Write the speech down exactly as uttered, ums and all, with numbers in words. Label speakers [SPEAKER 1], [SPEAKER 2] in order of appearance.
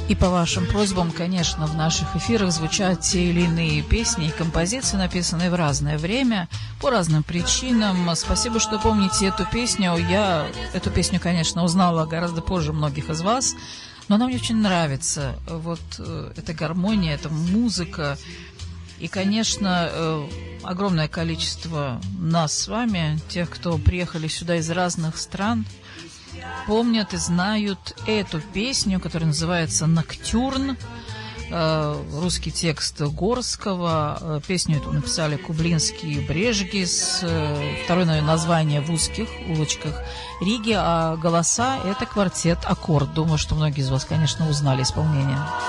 [SPEAKER 1] И по вашим просьбам, конечно, в наших эфирах звучат те или иные песни и композиции, написанные в разное время, по разным причинам. Спасибо, что помните эту песню. Я эту песню, конечно, узнала гораздо позже многих из вас, но она мне очень нравится. Вот э, эта гармония, эта музыка. И, конечно, э, огромное количество нас с вами, тех, кто приехали сюда из разных стран, помнят и знают эту песню, которая называется «Ноктюрн». Русский текст Горского. Песню эту написали Кублинский и Брежгис. Второе название «В узких улочках Риги», а голоса — это квартет «Аккорд». Думаю, что многие из вас, конечно, узнали исполнение.